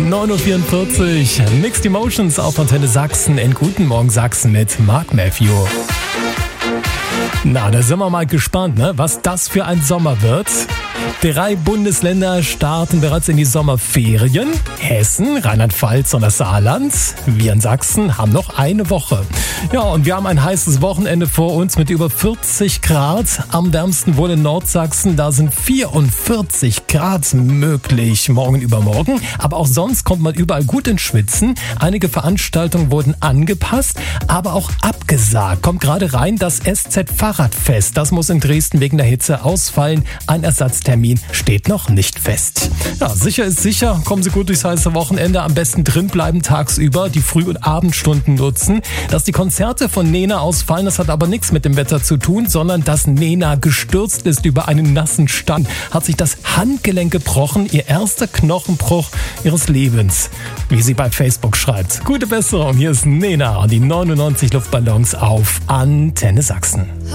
9.44 Uhr, Mixed Emotions auf Antenne Sachsen in Guten Morgen Sachsen mit Mark Matthew. Na, da sind wir mal gespannt, was das für ein Sommer wird. 3 Bundesländer starten bereits in die Sommerferien. Hessen, Rheinland-Pfalz und das Saarland. Wir in Sachsen haben noch eine Woche. Ja, und wir haben ein heißes Wochenende vor uns mit über 40 Grad. Am wärmsten wohl in Nordsachsen. Da sind 44 Grad möglich morgen übermorgen. Aber auch sonst kommt man überall gut ins Schwitzen. Einige Veranstaltungen wurden angepasst, aber auch abgesagt. Kommt gerade rein das SZ-Fahrradfest. Das muss in Dresden wegen der Hitze ausfallen. Ein Ersatztermin steht noch nicht fest. Ja, sicher ist sicher. Kommen Sie gut durchs heiße Wochenende. Am besten drin bleiben tagsüber, die Früh- und Abendstunden nutzen. Dass die Konzerte von Nena ausfallen, das hat aber nichts mit dem Wetter zu tun, sondern dass Nena gestürzt ist über einen nassen Stand. Hat sich das Handgelenk gebrochen, ihr erster Knochenbruch ihres Lebens, wie sie bei Facebook schreibt. Gute Besserung, hier ist Nena und die 99 Luftballons auf Antenne Sachsen.